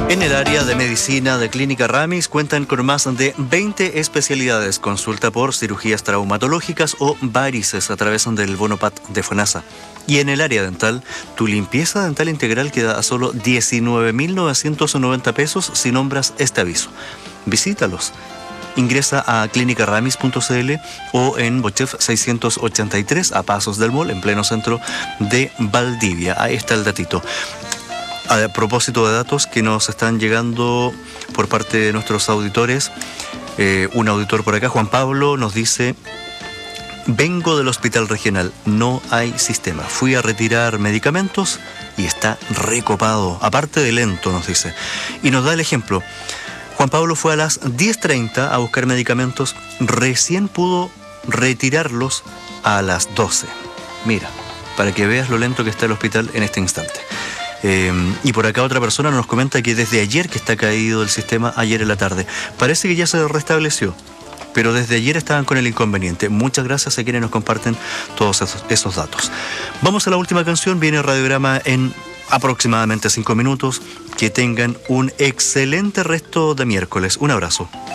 En el área de medicina de Clínica Ramis cuentan con más de 20 especialidades. Consulta por cirugías traumatológicas o varices a través del bono PAT de FONASA. Y en el área dental, tu limpieza dental integral queda a solo 19.990 pesos si nombras este aviso. Visítalos. Ingresa a clinicaramis.cl o en Bochef 683 a pasos del Mall, en pleno centro de Valdivia. Ahí está el datito. A propósito de datos que nos están llegando por parte de nuestros auditores, un auditor por acá, Juan Pablo, nos dice: vengo del hospital regional, no hay sistema. Fui a retirar medicamentos y está recopado, aparte de lento, nos dice. Y nos da el ejemplo. Juan Pablo fue a las 10:30 a buscar medicamentos, recién pudo retirarlos a las 12. Mira, para que veas lo lento que está el hospital en este instante. Y por acá otra persona nos comenta que desde ayer que está caído el sistema, ayer en la tarde. Parece que ya se restableció, pero desde ayer estaban con el inconveniente. Muchas gracias a quienes nos comparten todos esos datos. Vamos a la última canción, viene Radiograma en aproximadamente 5 minutos. Que tengan un excelente resto de miércoles. Un abrazo.